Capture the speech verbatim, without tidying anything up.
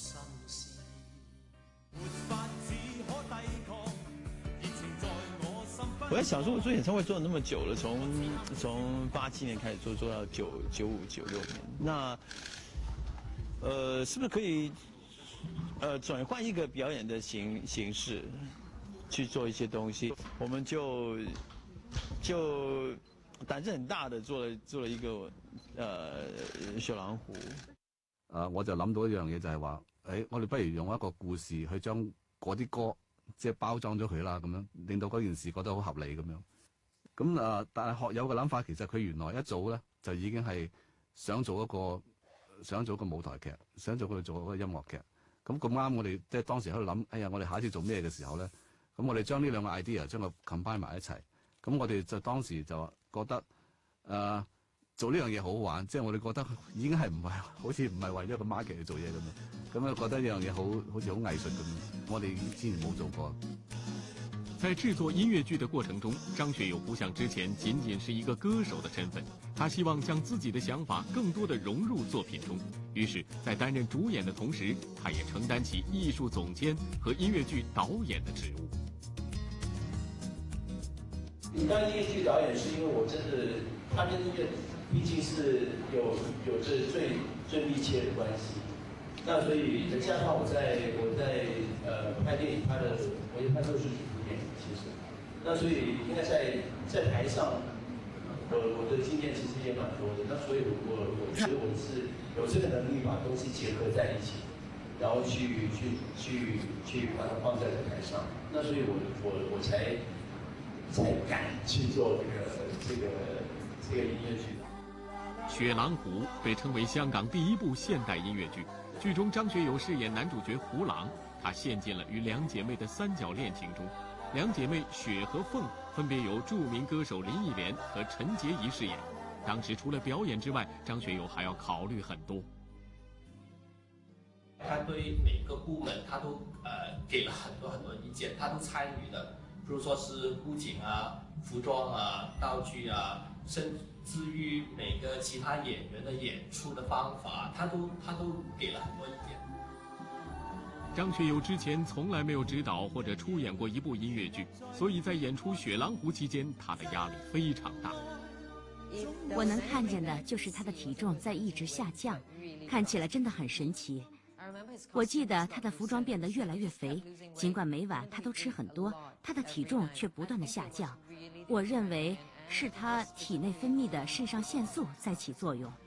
心事，没法子可抵抗，热情在我心奔。我在想说，我做演唱会做了那么久了，从从八七年开始做，做到九九五九六年，那呃，是不是可以呃转换一个表演的形形式，去做一些东西？我们就就胆子很大的做了做了一个呃雪狼湖。 誒，我就諗到一樣嘢就係話，誒，我哋不如用一個故事去將嗰啲歌即係包裝咗佢啦，咁樣令到嗰件事覺得好合理咁樣。咁啊，但係學友嘅諗法其實佢原來一早咧就已經係想做一個想做一個舞台劇，想做佢做一個音樂劇。咁咁啱我哋即係當時喺度諗，哎呀，我哋下一次做咩嘅時候咧，咁我哋將呢兩個 idea 將佢 combine 埋一齊。咁我哋就當時就覺得誒。呃做呢樣嘢好好玩，即係我哋覺得已經係唔係好似唔係為咗個 market 去做嘢咁樣，咁啊覺得呢樣嘢好好似好藝術咁樣，我哋之前冇做過。 在制作音樂劇的過程中，張學友不像之前僅僅是一個歌手的身份，他希望將自己的想法更多地融入作品中。於是，在擔任主演的同時，他也承擔起藝術總監和音樂劇導演的職務。 你當音樂劇導演是因為我真的，他跟音樂畢竟是有有着最最密切的關係，那所以再加上我在我在呃拍電影拍的，我也拍都是主演，其實，那所以應該在在台上，我我的經驗其實也蠻多的，那所以我我覺得我是有這個能力把東西結合在一起，然後去去去去把它放在台上，那所以我我我才才敢去做這個這個這個音樂劇。 《雪狼湖》被稱為香港第一部現代音樂劇，劇中張學友飾演男主角胡狼，他陷進了與兩姐妹的三角戀情中。兩姐妹雪和鳳分別由著名歌手林憶蓮和陳潔儀飾演。當時除了表演之外，張學友還要考慮很多。 他對每個部門他都呃給了很多很多意見，他都參與的，比如說是布景啊、服裝啊、道具啊，甚至於每個其他演員的演出的方法，他都他都給了很多意見。 張學友之前從來沒有指導或者出演過一部音樂劇，所以在演出《雪狼湖》期間，他的壓力非常大。 我能看見的就是他的體重在一直下降，看起來真的很神奇。我記得他的服裝變得越來越肥，儘管每晚他都吃很多，他的體重卻不斷的下降。我認為是他體內分泌的腎上腺素在起作用。